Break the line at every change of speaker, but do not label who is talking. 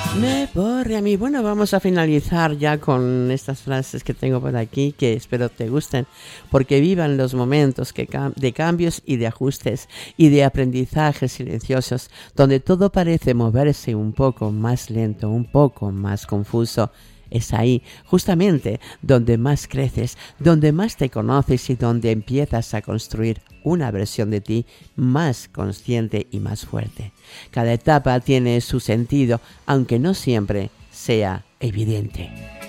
Me borre a mí. Bueno, vamos a finalizar ya con estas frases que tengo por aquí que espero te gusten, porque vivan los momentos de cambios y de ajustes y de aprendizajes silenciosos, donde todo parece moverse un poco más lento, un poco más confuso. Es ahí, justamente, donde más creces, donde más te conoces y donde empiezas a construir una versión de ti más consciente y más fuerte. Cada etapa tiene su sentido, aunque no siempre sea evidente.